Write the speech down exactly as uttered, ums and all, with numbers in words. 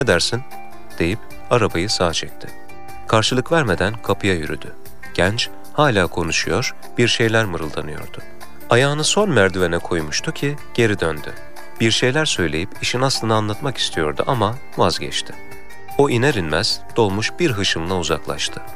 "Ne dersin?" deyip arabayı sağa çekti. Karşılık vermeden kapıya yürüdü. Genç hala konuşuyor, bir şeyler mırıldanıyordu. Ayağını son merdivene koymuştu ki geri döndü. Bir şeyler söyleyip işin aslını anlatmak istiyordu ama vazgeçti. O iner inmez dolmuş bir hışımla uzaklaştı.